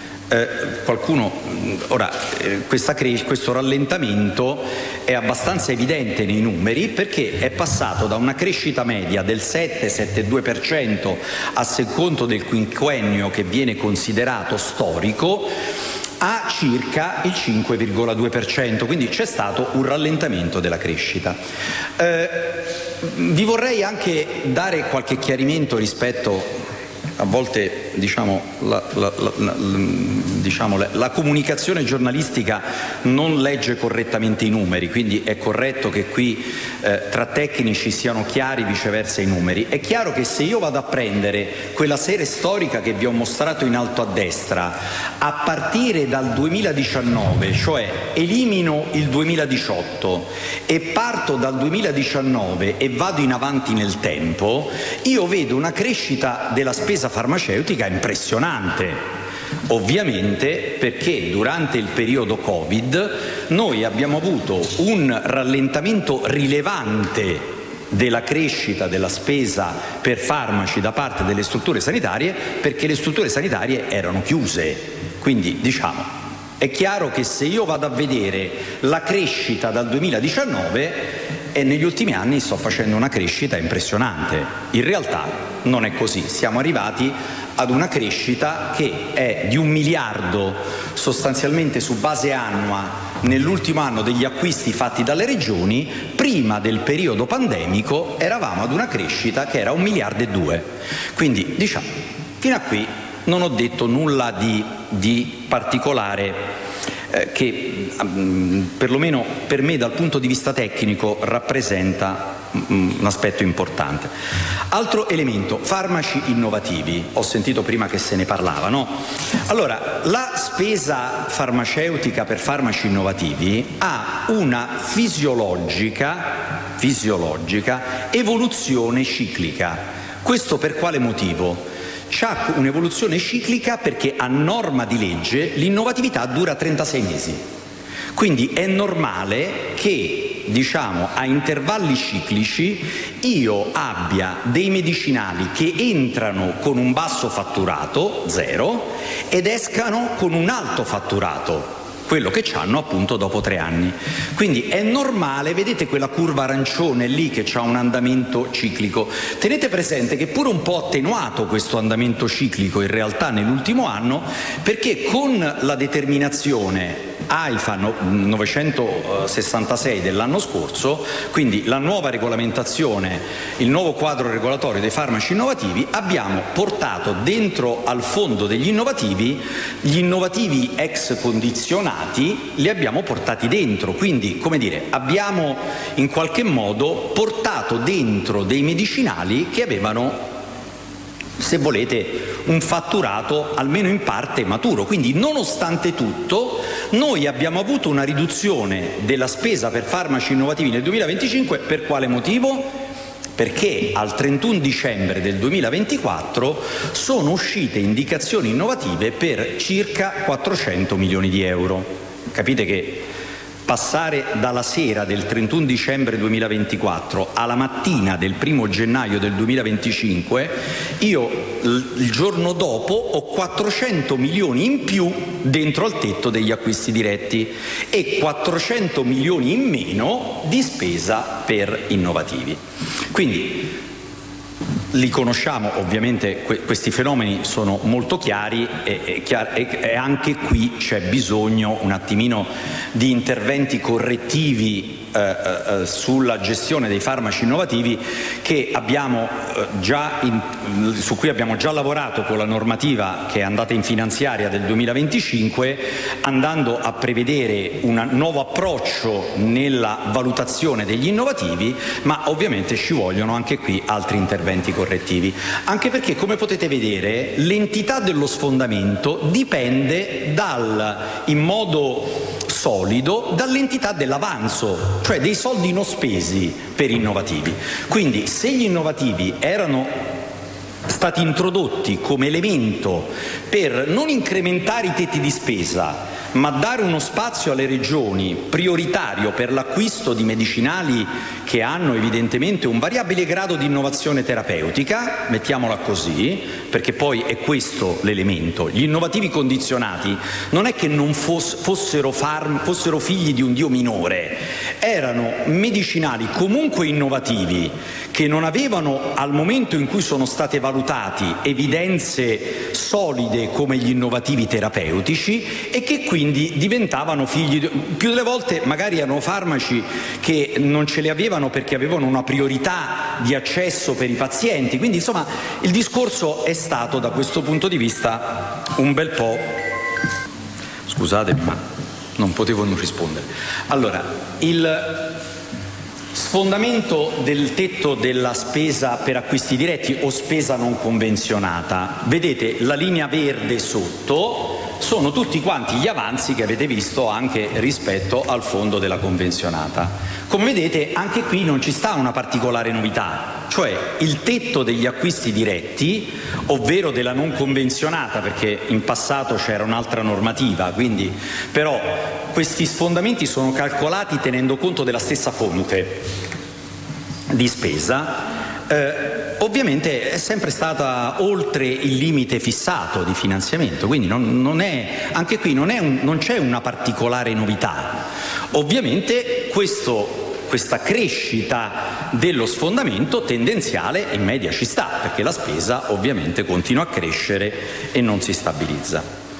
Questo rallentamento è abbastanza evidente nei numeri, perché è passato da una crescita media del 7-7,2% a secondo del quinquennio che viene considerato storico a circa il 5,2%, quindi c'è stato un rallentamento della crescita. Vi vorrei anche dare qualche chiarimento rispetto, a volte la comunicazione giornalistica non legge correttamente i numeri, quindi è corretto che qui tra tecnici siano chiari viceversa i numeri. È chiaro che se io vado a prendere quella serie storica che vi ho mostrato in alto a destra a partire dal 2019, cioè elimino il 2018 e parto dal 2019 e vado in avanti nel tempo, io vedo una crescita della spesa farmaceutica impressionante. Ovviamente perché durante il periodo Covid noi abbiamo avuto un rallentamento rilevante della crescita della spesa per farmaci da parte delle strutture sanitarie, perché le strutture sanitarie erano chiuse. Quindi è chiaro che se io vado a vedere la crescita dal 2019 e negli ultimi anni sto facendo una crescita impressionante. In realtà non è così, siamo arrivati ad una crescita che è di 1 miliardo sostanzialmente su base annua nell'ultimo anno degli acquisti fatti dalle regioni. Prima del periodo pandemico eravamo ad una crescita che era 1,2 miliardi. Quindi fino a qui non ho detto nulla di particolare che perlomeno per me dal punto di vista tecnico rappresenta un aspetto importante. Altro elemento, farmaci innovativi. Ho sentito prima che se ne parlava, no? Allora, la spesa farmaceutica per farmaci innovativi ha una fisiologica evoluzione ciclica. Questo per quale motivo? C'ha un'evoluzione ciclica perché a norma di legge l'innovatività dura 36 mesi. Quindi è normale che, a intervalli ciclici io abbia dei medicinali che entrano con un basso fatturato, 0, ed escano con un alto fatturato, quello che c'hanno appunto dopo 3 anni. Quindi è normale, vedete quella curva arancione lì che c'ha un andamento ciclico. Tenete presente che pure un po' attenuato questo andamento ciclico in realtà nell'ultimo anno, perché con la determinazione AIFA 966 dell'anno scorso, quindi la nuova regolamentazione, il nuovo quadro regolatorio dei farmaci innovativi, abbiamo portato dentro al fondo degli innovativi, gli innovativi ex condizionati li abbiamo portati dentro, quindi abbiamo in qualche modo portato dentro dei medicinali che avevano, se volete, un fatturato almeno in parte maturo. Quindi nonostante tutto noi abbiamo avuto una riduzione della spesa per farmaci innovativi nel 2025. Per quale motivo? Perché al 31 dicembre del 2024 sono uscite indicazioni innovative per circa 400 milioni di euro. Capite che passare dalla sera del 31 dicembre 2024 alla mattina del 1 gennaio del 2025, io il giorno dopo ho 400 milioni in più dentro al tetto degli acquisti diretti e 400 milioni in meno di spesa per innovativi. Quindi li conosciamo, ovviamente questi fenomeni sono molto chiari e anche qui c'è bisogno un attimino di interventi correttivi sulla gestione dei farmaci innovativi che abbiamo su cui abbiamo già lavorato con la normativa che è andata in finanziaria del 2025, andando a prevedere un nuovo approccio nella valutazione degli innovativi, ma ovviamente ci vogliono anche qui altri interventi correttivi, anche perché, come potete vedere, l'entità dello sfondamento dipende in modo solido dall'entità dell'avanzo, cioè dei soldi non spesi per innovativi. Quindi se gli innovativi erano stati introdotti come elemento per non incrementare i tetti di spesa, ma dare uno spazio alle regioni prioritario per l'acquisto di medicinali che hanno evidentemente un variabile grado di innovazione terapeutica, mettiamola così, perché poi è questo l'elemento. Gli innovativi condizionati non è che non fossero figli di un dio minore, erano medicinali comunque innovativi che non avevano, al momento in cui sono state valutati, evidenze solide come gli innovativi terapeutici e che quindi diventavano più delle volte magari erano farmaci che non ce li avevano perché avevano una priorità di accesso per i pazienti. Quindi insomma il discorso è stato da questo punto di vista un bel po', scusatemi ma non potevo non rispondere. Allora, il sfondamento del tetto della spesa per acquisti diretti o spesa non convenzionata, vedete la linea verde sotto sono tutti quanti gli avanzi che avete visto anche rispetto al fondo della convenzionata. Come vedete anche qui non ci sta una particolare novità, cioè il tetto degli acquisti diretti, ovvero della non convenzionata, perché in passato c'era un'altra normativa, quindi però questi sfondamenti sono calcolati tenendo conto della stessa fonte di spesa. Ovviamente è sempre stata oltre il limite fissato di finanziamento, quindi anche qui non c'è una particolare novità. Ovviamente questa crescita dello sfondamento tendenziale in media ci sta, perché la spesa ovviamente continua a crescere e non si stabilizza.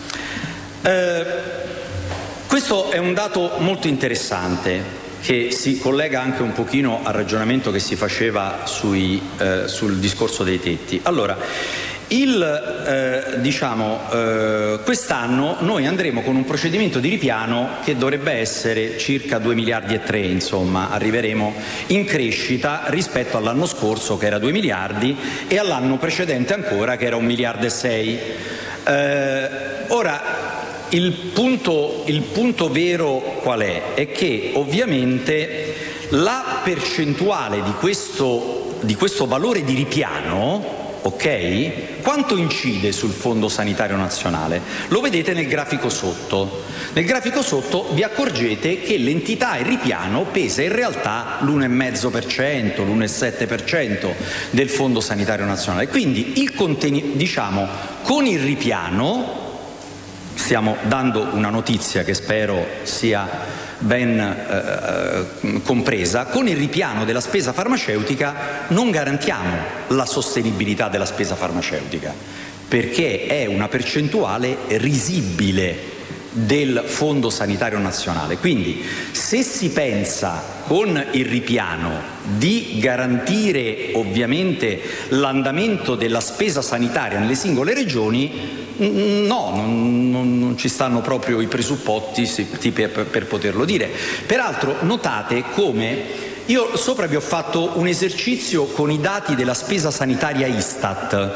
Questo è un dato molto interessante che si collega anche un pochino al ragionamento che si faceva sul discorso dei tetti. Allora, quest'anno noi andremo con un procedimento di ripiano che dovrebbe essere circa 2,3 miliardi, insomma, arriveremo in crescita rispetto all'anno scorso che era 2 miliardi e all'anno precedente ancora che era 1,6 miliardi. Ora, il punto vero qual è? È che ovviamente la percentuale di questo valore di ripiano, ok? Quanto incide sul Fondo Sanitario Nazionale? Lo vedete nel grafico sotto. Nel grafico sotto vi accorgete che l'entità il ripiano pesa in realtà l'1,5%, l'1,7% del Fondo Sanitario Nazionale. Quindi con il ripiano stiamo dando una notizia che spero sia ben compresa, con il ripiano della spesa farmaceutica non garantiamo la sostenibilità della spesa farmaceutica, perché è una percentuale risibile del Fondo Sanitario Nazionale. Quindi se si pensa con il ripiano di garantire ovviamente l'andamento della spesa sanitaria nelle singole regioni, no, non ci stanno proprio i presupposti per poterlo dire. Peraltro notate come io sopra vi ho fatto un esercizio con i dati della spesa sanitaria Istat,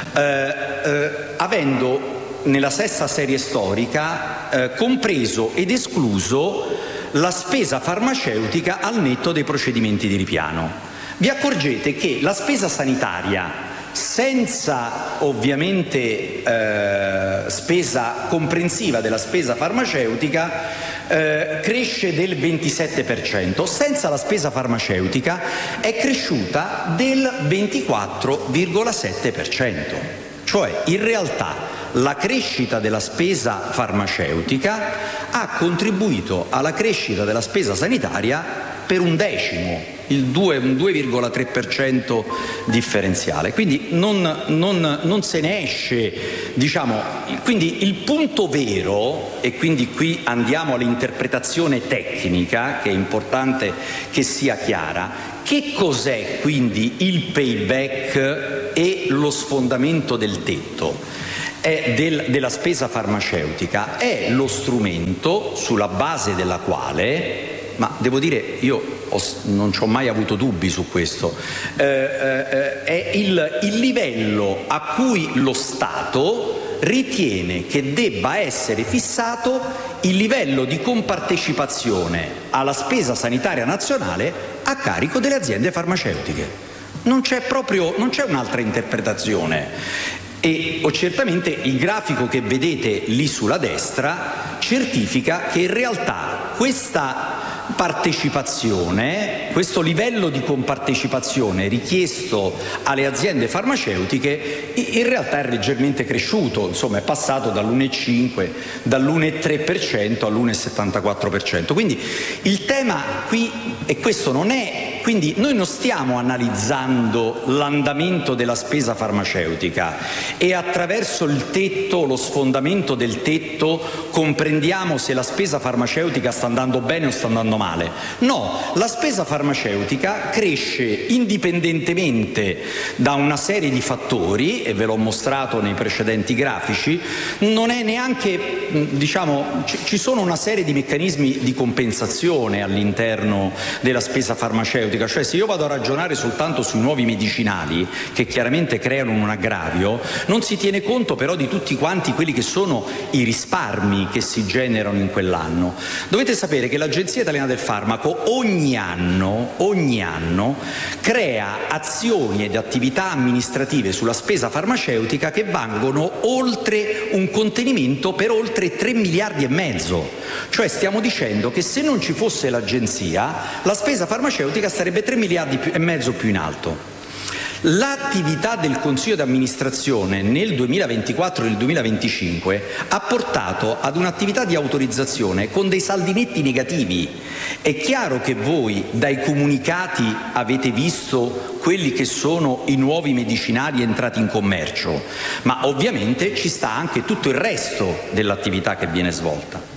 avendo nella sesta serie storica compreso ed escluso la spesa farmaceutica al netto dei procedimenti di ripiano. Vi accorgete che la spesa sanitaria senza ovviamente spesa comprensiva della spesa farmaceutica cresce del 27%, senza la spesa farmaceutica è cresciuta del 24,7%. Cioè, in realtà, la crescita della spesa farmaceutica ha contribuito alla crescita della spesa sanitaria per un decimo, un 2,3% differenziale. Quindi non se ne esce, diciamo. Quindi il punto vero, e quindi qui andiamo all'interpretazione tecnica, che è importante che sia chiara. Che cos'è quindi il payback e lo sfondamento del tetto della spesa farmaceutica? È lo strumento sulla base della quale, ma devo dire non ci ho mai avuto dubbi su questo, è il livello a cui lo Stato ritiene che debba essere fissato il livello di compartecipazione alla spesa sanitaria nazionale a carico delle aziende farmaceutiche. Non c'è un'altra interpretazione. E certamente il grafico che vedete lì sulla destra certifica che in realtà questa partecipazione, questo livello di compartecipazione richiesto alle aziende farmaceutiche in realtà è leggermente cresciuto, insomma è passato dall'1,5, dall'1,3% all'1,74%. Quindi il tema qui è questo, non è, quindi noi non stiamo analizzando l'andamento della spesa farmaceutica e attraverso il tetto, lo sfondamento del tetto, comprendiamo se la spesa farmaceutica sta andando bene o sta andando male. No, la spesa farmaceutica cresce indipendentemente da una serie di fattori, e ve l'ho mostrato nei precedenti grafici. Non è neanche, ci sono una serie di meccanismi di compensazione all'interno della spesa farmaceutica, cioè se io vado a ragionare soltanto sui nuovi medicinali, che chiaramente creano un aggravio, non si tiene conto però di tutti quanti quelli che sono i risparmi che si generano in quell'anno. Dovete sapere che l'Agenzia Italiana del Farmaco ogni anno crea azioni ed attività amministrative sulla spesa farmaceutica che valgono oltre un contenimento per oltre 3 miliardi e mezzo. Cioè stiamo dicendo che se non ci fosse l'agenzia, la spesa farmaceutica sarebbe 3 miliardi e mezzo più in alto. L'attività del Consiglio di amministrazione nel 2024 e nel 2025 ha portato ad un'attività di autorizzazione con dei saldi netti negativi. È chiaro che voi dai comunicati avete visto quelli che sono i nuovi medicinali entrati in commercio, ma ovviamente ci sta anche tutto il resto dell'attività che viene svolta.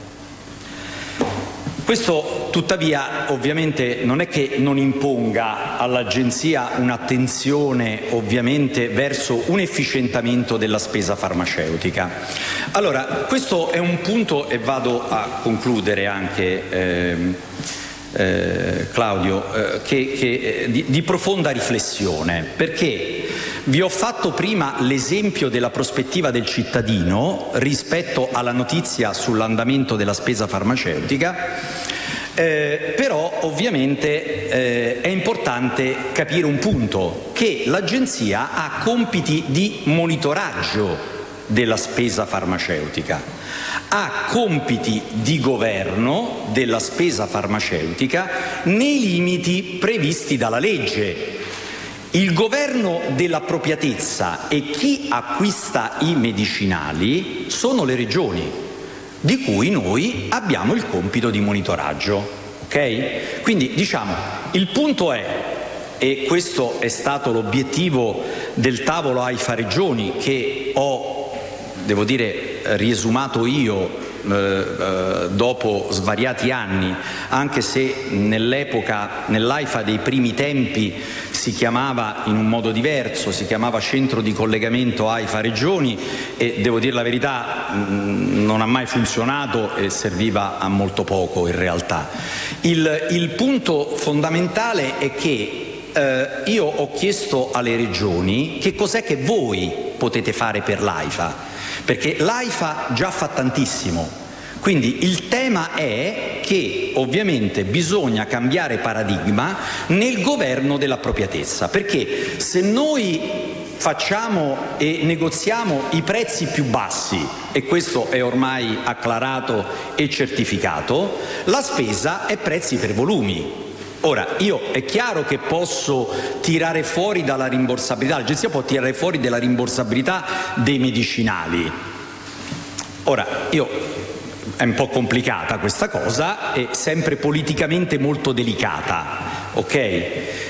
Questo tuttavia ovviamente non è che non imponga all'Agenzia un'attenzione ovviamente verso un efficientamento della spesa farmaceutica. Allora, questo è un punto, e vado a concludere anche Claudio, di profonda riflessione, perché vi ho fatto prima l'esempio della prospettiva del cittadino rispetto alla notizia sull'andamento della spesa farmaceutica, però ovviamente è importante capire un punto, che l'Agenzia ha compiti di monitoraggio della spesa farmaceutica, ha compiti di governo della spesa farmaceutica nei limiti previsti dalla legge. Il governo dell'appropriatezza e chi acquista i medicinali sono le regioni, di cui noi abbiamo il compito di monitoraggio. Ok? Quindi il punto è, e questo è stato l'obiettivo del tavolo AIFA Regioni che ho, devo dire, riesumato io dopo svariati anni, anche se nell'epoca, nell'AIFA dei primi tempi, si chiamava in un modo diverso, si chiamava Centro di Collegamento AIFA Regioni, e devo dire la verità, non ha mai funzionato e serviva a molto poco in realtà. Il punto fondamentale è che io ho chiesto alle regioni che cos'è che voi potete fare per l'AIFA, perché l'AIFA già fa tantissimo. Quindi il tema è che ovviamente bisogna cambiare paradigma nel governo dell'appropriatezza, perché se noi facciamo e negoziamo i prezzi più bassi, e questo è ormai acclarato e certificato, la spesa è prezzi per volumi. Ora, io è chiaro che posso tirare fuori dalla rimborsabilità, l'agenzia può tirare fuori della rimborsabilità dei medicinali. Ora, è un po' complicata questa cosa, è sempre politicamente molto delicata, ok?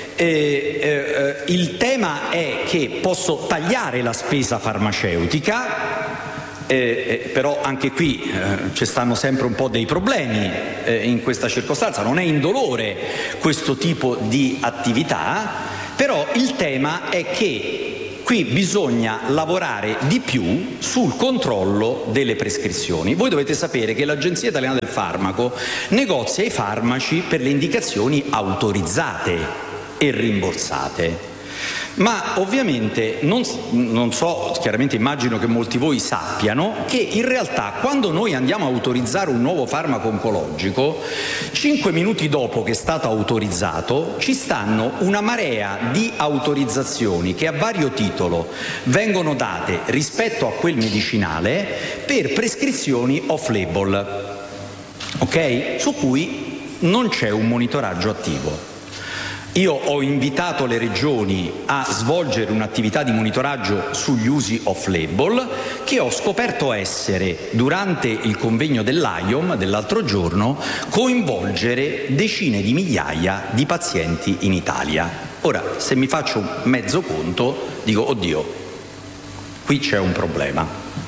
Il tema è che posso tagliare la spesa farmaceutica, però anche qui ci stanno sempre un po' dei problemi in questa circostanza, non è indolore questo tipo di attività, però il tema è che qui bisogna lavorare di più sul controllo delle prescrizioni. Voi dovete sapere che l'Agenzia Italiana del Farmaco negozia i farmaci per le indicazioni autorizzate e rimborsate. Ma ovviamente non so, chiaramente immagino che molti di voi sappiano che in realtà quando noi andiamo a autorizzare un nuovo farmaco oncologico, 5 minuti dopo che è stato autorizzato ci stanno una marea di autorizzazioni che a vario titolo vengono date rispetto a quel medicinale per prescrizioni off-label, ok? Su cui non c'è un monitoraggio attivo. Io ho invitato le regioni a svolgere un'attività di monitoraggio sugli usi off-label che ho scoperto essere, durante il convegno dell'AIOM dell'altro giorno, coinvolgere decine di migliaia di pazienti in Italia. Ora, se mi faccio un mezzo conto, dico, oddio, qui c'è un problema.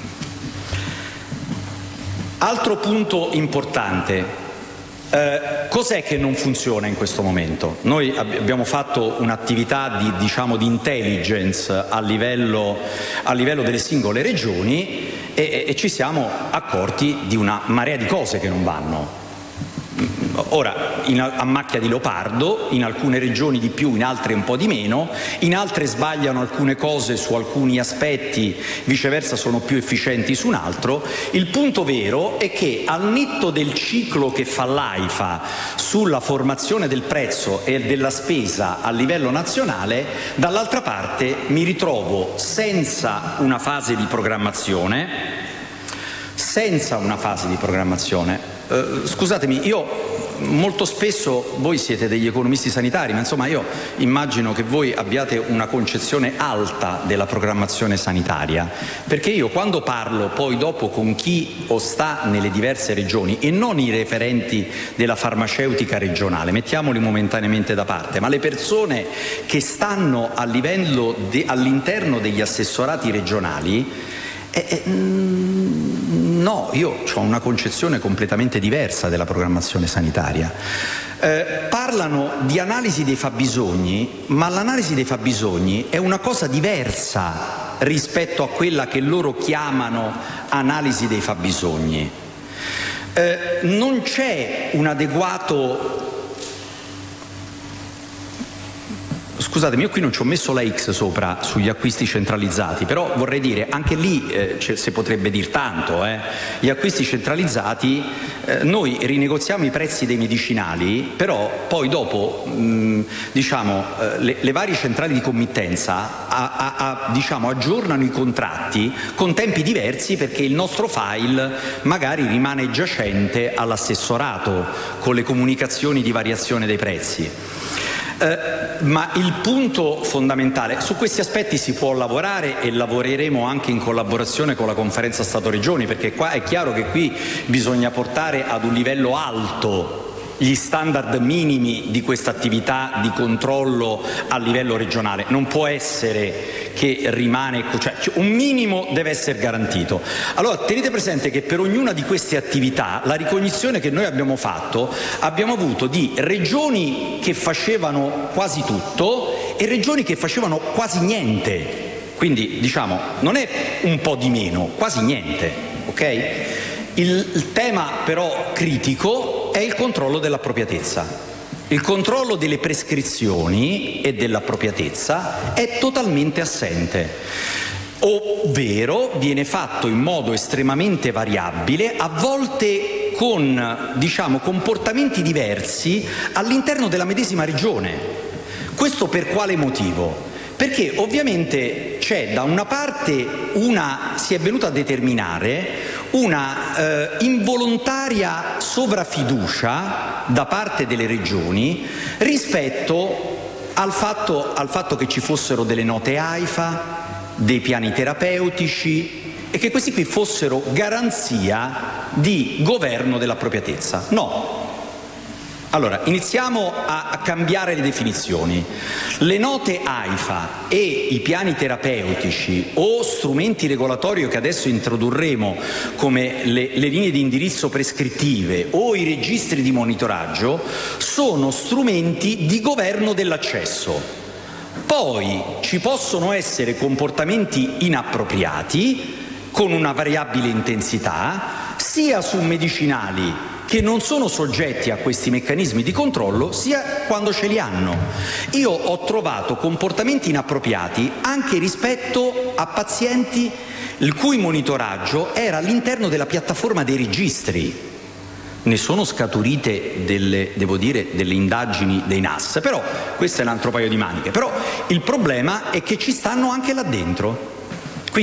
Altro punto importante. Cos'è che non funziona in questo momento? Noi abbiamo fatto un'attività di intelligence a livello delle singole regioni e ci siamo accorti di una marea di cose che non vanno. Ora, a macchia di leopardo, in alcune regioni di più, in altre un po' di meno, in altre sbagliano alcune cose su alcuni aspetti, viceversa sono più efficienti su un altro. Il punto vero è che al netto del ciclo che fa l'AIFA sulla formazione del prezzo e della spesa a livello nazionale, dall'altra parte mi ritrovo senza una fase di programmazione. Scusatemi, io molto spesso, voi siete degli economisti sanitari, ma insomma io immagino che voi abbiate una concezione alta della programmazione sanitaria, perché io quando parlo poi dopo con chi sta nelle diverse regioni, e non i referenti della farmaceutica regionale, mettiamoli momentaneamente da parte, ma le persone che stanno a livello all'interno degli assessorati regionali, no, io ho una concezione completamente diversa della programmazione sanitaria. Parlano di analisi dei fabbisogni, ma l'analisi dei fabbisogni è una cosa diversa rispetto a quella che loro chiamano analisi dei fabbisogni. Non c'è un adeguato... Scusatemi, io qui non ci ho messo la X sopra sugli acquisti centralizzati, però vorrei dire, anche lì si potrebbe dire tanto. Gli acquisti centralizzati, noi rinegoziamo i prezzi dei medicinali, però poi dopo le varie centrali di committenza aggiornano i contratti con tempi diversi, perché il nostro file magari rimane giacente all'assessorato con le comunicazioni di variazione dei prezzi. Ma il punto fondamentale, su questi aspetti si può lavorare e lavoreremo anche in collaborazione con la Conferenza Stato-Regioni, perché qua è chiaro che qui bisogna portare ad un livello alto gli standard minimi di questa attività di controllo a livello regionale. Non può essere che rimane, cioè un minimo deve essere garantito. Allora tenete presente che per ognuna di queste attività la ricognizione che noi abbiamo fatto, abbiamo avuto di regioni che facevano quasi tutto e regioni che facevano quasi niente. Quindi non è un po' di meno, quasi niente, ok? Il tema però critico è il controllo dell'appropriatezza. Il controllo delle prescrizioni e dell'appropriatezza è totalmente assente, ovvero viene fatto in modo estremamente variabile, a volte con comportamenti diversi all'interno della medesima regione. Questo per quale motivo? Perché ovviamente c'è da una parte si è venuta a determinare una involontaria sovrafiducia da parte delle regioni rispetto al fatto che ci fossero delle note AIFA, dei piani terapeutici e che questi qui fossero garanzia di governo dell'appropriatezza. No. Allora, iniziamo a cambiare le definizioni. Le note AIFA e i piani terapeutici o strumenti regolatori che adesso introdurremo come le linee di indirizzo prescrittive o i registri di monitoraggio sono strumenti di governo dell'accesso. Poi ci possono essere comportamenti inappropriati con una variabile intensità sia su medicinali che non sono soggetti a questi meccanismi di controllo, sia quando ce li hanno. Io ho trovato comportamenti inappropriati anche rispetto a pazienti il cui monitoraggio era all'interno della piattaforma dei registri. Ne sono scaturite delle indagini dei NAS, però questo è un altro paio di maniche. Però il problema è che ci stanno anche là dentro.